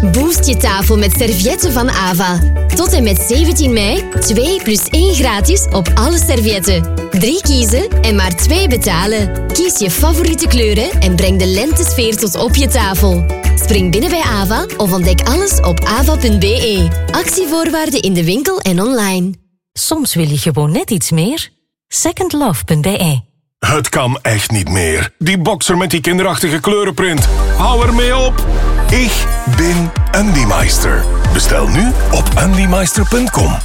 Boost je tafel met servietten van Ava. Tot en met 17 mei 2 + 1 gratis op alle servietten. 3 kiezen en maar 2 betalen. Kies je favoriete kleuren en breng de lentesfeer tot op je tafel. Spring binnen bij Ava of ontdek alles op ava.be. Actievoorwaarden in de winkel en online. Soms wil je gewoon net iets meer. Secondlove.be. Het kan echt niet meer. Die boxer met die kinderachtige kleurenprint. Hou ermee op. Ik ben Andy Meister. Bestel nu op andymeister.com.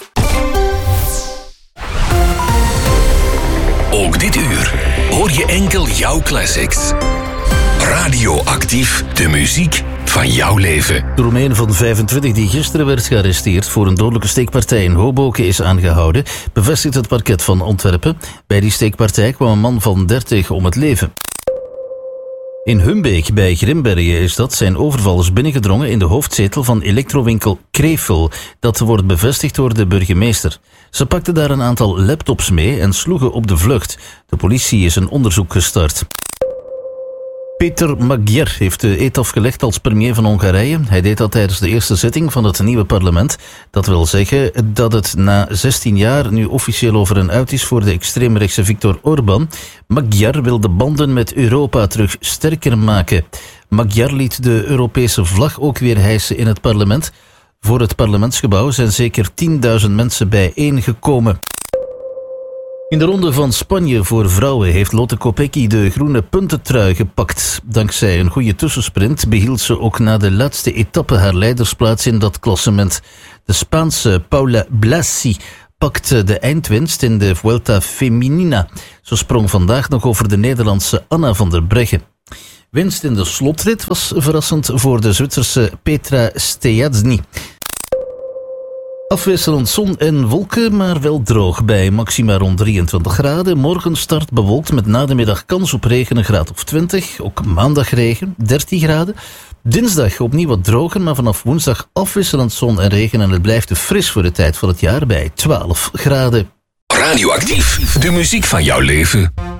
Ook dit uur hoor je enkel jouw classics. Radioactief, de muziek van jouw leven. De Roemeen van 25 die gisteren werd gearresteerd voor een dodelijke steekpartij in Hoboken is aangehouden, bevestigt het parket van Antwerpen. Bij die steekpartij kwam een man van 30 om het leven. In Humbeek bij Grimbergen is dat zijn overvallers binnengedrongen in de hoofdzetel van elektrowinkel Krefel. Dat wordt bevestigd door de burgemeester. Ze pakten daar een aantal laptops mee en sloegen op de vlucht. De politie is een onderzoek gestart. Peter Magyar heeft de eed afgelegd als premier van Hongarije. Hij deed dat tijdens de eerste zitting van het nieuwe parlement. Dat wil zeggen dat het na 16 jaar nu officieel over en uit is voor de extreemrechtse Viktor Orbán. Magyar wil de banden met Europa terug sterker maken. Magyar liet de Europese vlag ook weer hijsen in het parlement. Voor het parlementsgebouw zijn zeker 10.000 mensen bijeengekomen. In de ronde van Spanje voor vrouwen heeft Lotte Kopecky de groene puntentrui gepakt. Dankzij een goede tussensprint behield ze ook na de laatste etappe haar leidersplaats in dat klassement. De Spaanse Paula Blasi pakte de eindwinst in de Vuelta Feminina. Ze sprong vandaag nog over de Nederlandse Anna van der Breggen. Winst in de slotrit was verrassend voor de Zwitserse Petra Stejazny. Afwisselend zon en wolken, maar wel droog bij maxima rond 23 graden. Morgen start bewolkt met na de middag kans op regen, een graad of 20. Ook maandag regen, 13 graden. Dinsdag opnieuw wat droger, maar vanaf woensdag afwisselend zon en regen. En het blijft te fris voor de tijd van het jaar bij 12 graden. Radioactief, de muziek van jouw leven.